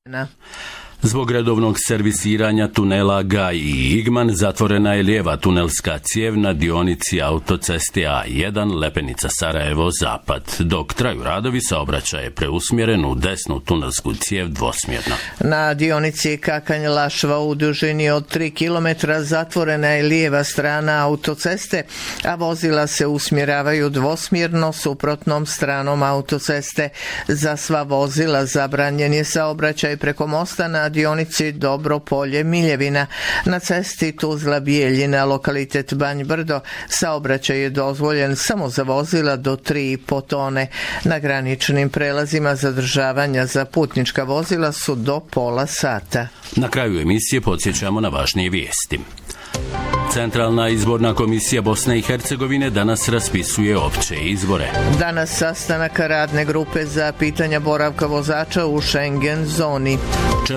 Zbog redovnog servisiranja tunela Gaj i Igman zatvorena je lijeva tunelska cijev na dionici autoceste A1 Lepenica Sarajevo-Zapad. Dok traju radovi, saobraćaj je preusmjeren u desnu tunelsku cijev dvosmjerno. Na dionici Kakanj-Lašva u dužini od 3 km zatvorena je lijeva strana autoceste, a vozila se usmjeravaju dvosmjerno suprotnom stranom autoceste. Za sva vozila zabranjen je saobraćaj preko mosta na dionici Dobro-Polje-Miljevina. Na cesti Tuzla-Bijeljina, lokalitet Banj Brdo, saobraćaj je dozvoljen samo za vozila do 3,5 tone. Na graničnim prelazima zadržavanja za putnička vozila su do pola sata. Na kraju emisije podsjećamo na važnije vijesti. Centralna izborna komisija Bosne i Hercegovine danas raspisuje opće izbore. Danas sastanak radne grupe za pitanja boravka vozača u Schengen zoni.